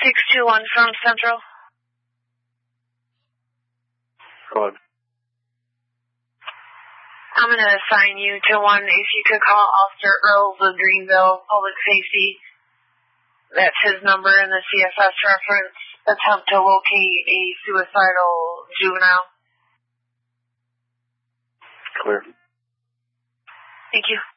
621 from Central. Go ahead. I'm going to assign you to one. If you could call Officer Earls of Greenville, Public Safety. That's his number in the CFS reference. Attempt to locate a suicidal juvenile. Clear. Thank you.